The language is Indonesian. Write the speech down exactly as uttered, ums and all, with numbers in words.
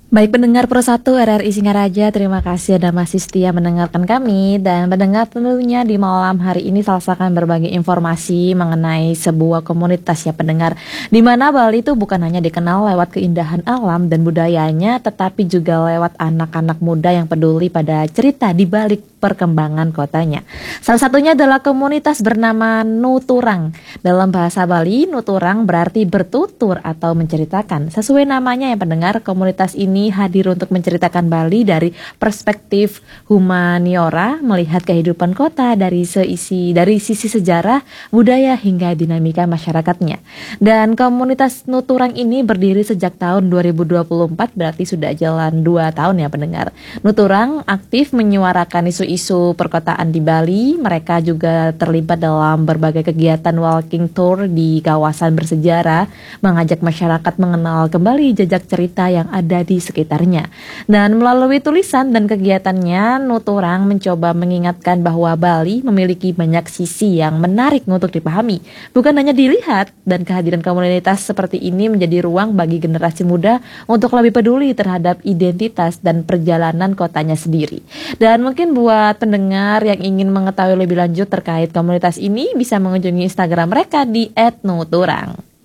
Baik pendengar Pro satu R R I Singaraja, terima kasih Anda masih setia mendengarkan kami. Dan pendengar tentunya di malam hari ini Salsa akan berbagi informasi mengenai sebuah komunitas ya pendengar, di mana Bali itu bukan hanya dikenal lewat keindahan alam dan budayanya, tetapi juga lewat anak-anak muda yang peduli pada cerita di balik perkembangan kotanya. Salah satunya adalah komunitas bernama Nuturang. Dalam bahasa Bali, Nuturang berarti bertutur atau menceritakan. Sesuai namanya ya pendengar, komunitas ini hadir untuk menceritakan Bali dari perspektif humaniora, melihat kehidupan kota dari seisi dari sisi sejarah, budaya hingga dinamika masyarakatnya. Dan komunitas Nuturang ini berdiri sejak tahun dua ribu dua puluh empat, berarti sudah jalan dua tahun ya pendengar. Nuturang aktif menyuarakan isu-isu perkotaan di Bali. Mereka juga terlibat dalam berbagai kegiatan walking tour di kawasan bersejarah, mengajak masyarakat mengenal kembali jejak cerita yang ada di sekitarnya. Dan melalui tulisan dan kegiatannya, Nuturang mencoba mengingatkan bahwa Bali memiliki banyak sisi yang menarik untuk dipahami, bukan hanya dilihat, dan kehadiran komunitas seperti ini menjadi ruang bagi generasi muda untuk lebih peduli terhadap identitas dan perjalanan kotanya sendiri. Dan mungkin buat pendengar yang ingin mengetahui lebih lanjut terkait komunitas ini, bisa mengunjungi Instagram mereka di et nuturang.